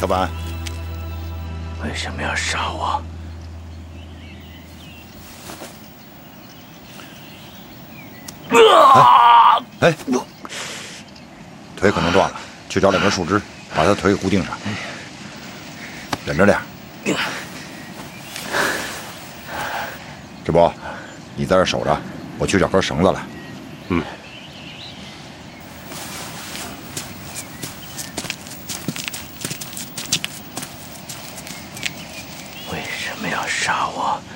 小板， 为什么要杀我？ 哎，腿可能断了，去找两根树枝，把他腿给固定上。忍着点。志波，你在这守着，我去找根绳子来。 嗯。 为什么要杀我？